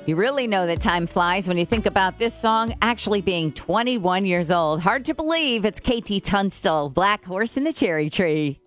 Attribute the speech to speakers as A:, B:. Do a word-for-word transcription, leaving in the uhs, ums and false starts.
A: You really know that time flies when you think about this song actually being twenty-one years old. Hard to believe it's K T Tunstall, Black Horse in the Cherry Tree.